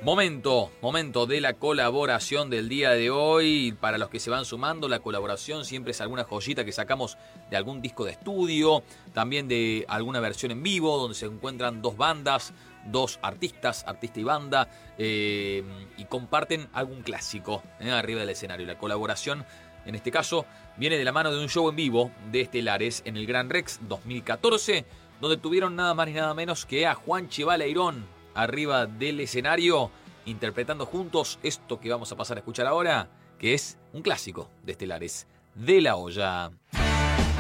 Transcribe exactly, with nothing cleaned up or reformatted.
Momento, momento de la colaboración del día de hoy. Para los que se van sumando, la colaboración siempre es alguna joyita que sacamos de algún disco de estudio, también de alguna versión en vivo, donde se encuentran dos bandas, dos artistas, artista y banda, eh, y comparten algún clásico eh, arriba del escenario. La colaboración, en este caso, viene de la mano de un show en vivo de Estelares en el Gran Rex dos mil catorce, donde tuvieron nada más ni nada menos que a Juanchi Balairón arriba del escenario, interpretando juntos esto que vamos a pasar a escuchar ahora, que es un clásico de Estelares, De la Olla.